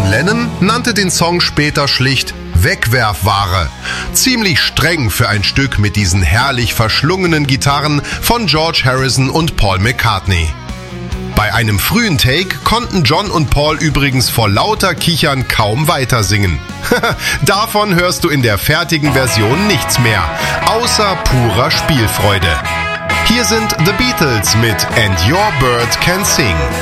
Lennon nannte den Song später schlicht Wegwerfware. Ziemlich streng für ein Stück mit diesen herrlich verschlungenen Gitarren von George Harrison und Paul McCartney. Bei einem frühen Take konnten John und Paul übrigens vor lauter Kichern kaum weiter singen. Davon hörst du in der fertigen Version nichts mehr, außer purer Spielfreude. Hier sind The Beatles mit And Your Bird Can Sing.